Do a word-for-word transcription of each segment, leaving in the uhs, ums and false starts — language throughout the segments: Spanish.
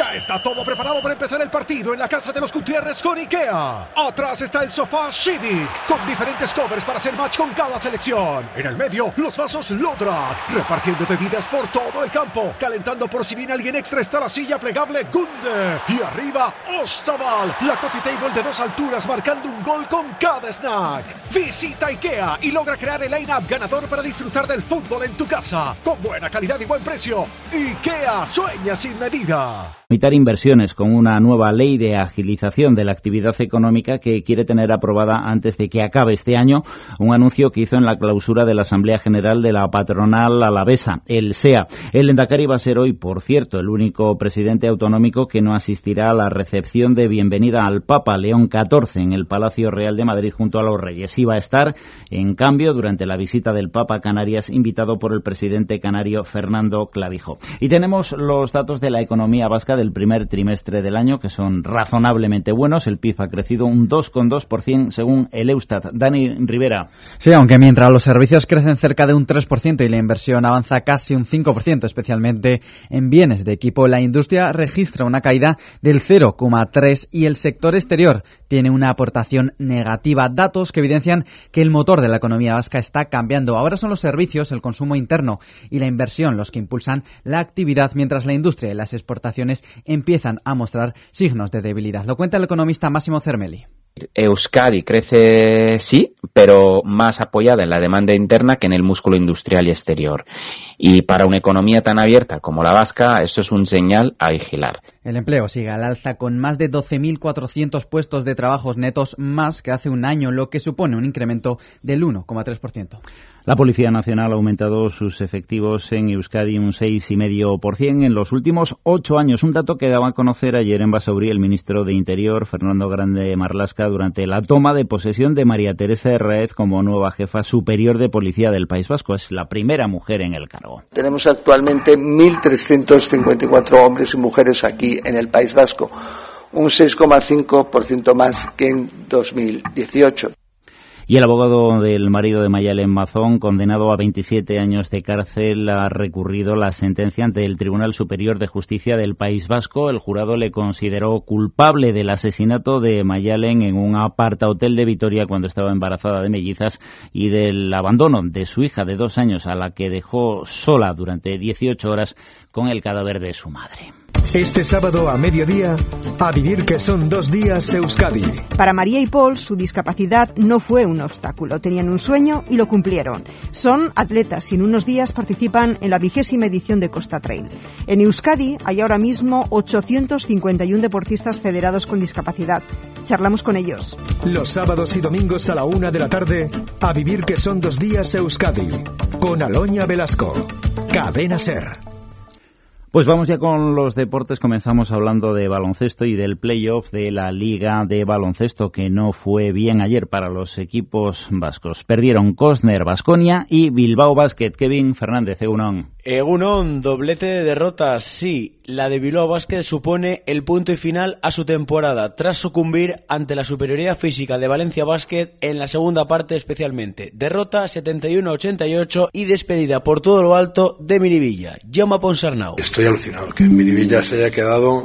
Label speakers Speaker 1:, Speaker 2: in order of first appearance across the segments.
Speaker 1: Ya está todo preparado para empezar el partido en la casa de los Gutiérrez con IKEA. Atrás está el sofá Civic, con diferentes covers para hacer match con cada selección. En el medio, los vasos Lodrat, repartiendo bebidas por todo el campo. Calentando por si viene alguien extra está la silla plegable Gunde. Y arriba, Ostaval, la coffee table de dos alturas marcando un gol con cada snack. Visita IKEA y logra crear el line-up ganador para disfrutar del fútbol en tu casa. Con buena calidad y buen precio. IKEA, sueña sin medida.
Speaker 2: Limitar inversiones con una nueva ley de agilización de la actividad económica que quiere tener aprobada antes de que acabe este año, un anuncio que hizo en la clausura de la Asamblea General de la Patronal Alavesa, el S E A. El Lehendakari va a ser hoy, por cierto, el único presidente autonómico que no asistirá a la recepción de bienvenida al Papa León catorce en el Palacio Real de Madrid junto a los Reyes. Iba a estar, en cambio, durante la visita del Papa a Canarias, invitado por el presidente canario Fernando Clavijo. Y tenemos los datos de la economía vasca del primer trimestre del año, que son razonablemente buenos. El P I B ha crecido un dos coma dos por ciento según el Eustat. Dani Rivera.
Speaker 3: Sí, aunque mientras los servicios crecen cerca de un tres por ciento y la inversión avanza casi un cinco por ciento, especialmente en bienes de equipo, la industria registra una caída del cero coma tres por ciento y el sector exterior tiene una aportación negativa. Datos que evidencian que el motor de la economía vasca está cambiando. Ahora son los servicios, el consumo interno y la inversión los que impulsan la actividad, mientras la industria y las exportaciones empiezan a mostrar signos de debilidad. Lo cuenta el economista Máximo Cermeli.
Speaker 4: Euskadi crece, sí, pero más apoyada en la demanda interna que en el músculo industrial y exterior. Y para una economía tan abierta como la vasca, eso es un señal a vigilar.
Speaker 3: El empleo sigue al alza con más de doce mil cuatrocientos puestos de trabajos netos más que hace un año, lo que supone un incremento del uno coma tres por ciento.
Speaker 2: La Policía Nacional ha aumentado sus efectivos en Euskadi un seis coma cinco por ciento en los últimos ocho años, un dato que daba a conocer ayer en Basauri el ministro de Interior, Fernando Grande Marlaska, durante la toma de posesión de María Teresa Herráez como nueva jefa superior de Policía del País Vasco. Es la primera mujer en el cargo.
Speaker 5: Tenemos actualmente mil trescientos cincuenta y cuatro hombres y mujeres aquí en el País Vasco, un seis coma cinco por ciento más que en dos mil dieciocho.
Speaker 2: Y el abogado del marido de Mayalen Mazón, condenado a veintisiete años de cárcel, ha recurrido la sentencia ante el Tribunal Superior de Justicia del País Vasco. El jurado le consideró culpable del asesinato de Mayalen en un apartahotel de Vitoria cuando estaba embarazada de mellizas y del abandono de su hija de dos años, a la que dejó sola durante dieciocho horas con el cadáver de su madre.
Speaker 6: Este sábado a mediodía, a vivir que son dos días Euskadi.
Speaker 7: Para María y Paul, su discapacidad no fue un obstáculo. Tenían un sueño y lo cumplieron. Son atletas y en unos días participan en la vigésima edición de Costa Trail. En Euskadi hay ahora mismo ochocientos cincuenta y uno deportistas federados con discapacidad. Charlamos con ellos.
Speaker 6: Los sábados y domingos a la una de la tarde, a vivir que son dos días Euskadi. Con Aloña Velasco. Cadena SER.
Speaker 2: Pues vamos ya con los deportes. Comenzamos hablando de baloncesto y del playoff de la Liga de Baloncesto, que no fue bien ayer para los equipos vascos. Perdieron Cosner, Baskonia y Bilbao Basket. Kevin Fernández, Egunon.
Speaker 8: Egunon, doblete de derrotas, sí. La de Bilbao Basket supone el punto y final a su temporada, tras sucumbir ante la superioridad física de Valencia Basket en la segunda parte especialmente. Derrota setenta y uno a ochenta y ocho y despedida por todo lo alto de Miribilla. Jaume Ponsarnau.
Speaker 9: Estoy alucinado que Miribilla se haya quedado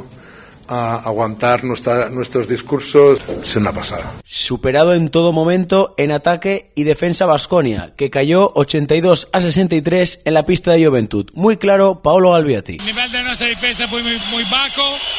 Speaker 9: a aguantar nuestra, nuestros discursos. Es una pasada.
Speaker 8: Superado en todo momento en ataque y defensa Baskonia, que cayó ochenta y dos a sesenta y tres en la pista de Juventud. Muy claro, Paolo Galviati.
Speaker 10: El nivel de nuestra defensa fue muy, muy bajo.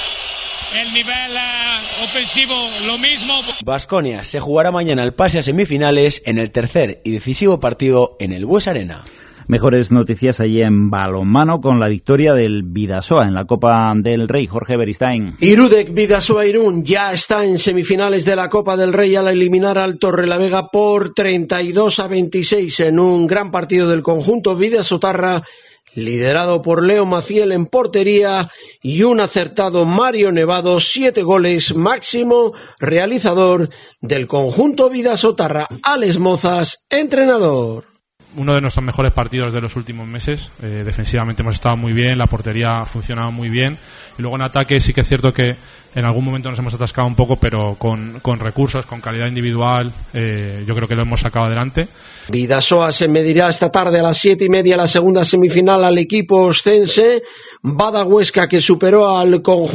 Speaker 10: El nivel uh, ofensivo lo mismo.
Speaker 8: Baskonia se jugará mañana el pase a semifinales en el tercer y decisivo partido en el Bues Arena.
Speaker 2: Mejores noticias allí en balonmano con la victoria del Bidasoa en la Copa del Rey. Jorge Beristain.
Speaker 11: Irudek Bidasoa Irún ya está en semifinales de la Copa del Rey al eliminar al Torrelavega por treinta y dos a veintiséis en un gran partido del conjunto bidasotarra, liderado por Leo Maciel en portería y un acertado Mario Nevado, siete goles, máximo realizador del conjunto bidasotarra. Alex Mozas, entrenador.
Speaker 12: Uno de nuestros mejores partidos de los últimos meses. Eh, defensivamente hemos estado muy bien, la portería ha funcionado muy bien y luego en ataque sí que es cierto que en algún momento nos hemos atascado un poco, pero con, con recursos, con calidad individual, eh, yo creo que lo hemos sacado adelante.
Speaker 11: Bidasoa se medirá esta tarde a las siete y media la segunda semifinal al equipo ostense. Bada Huesca, que superó al conjunto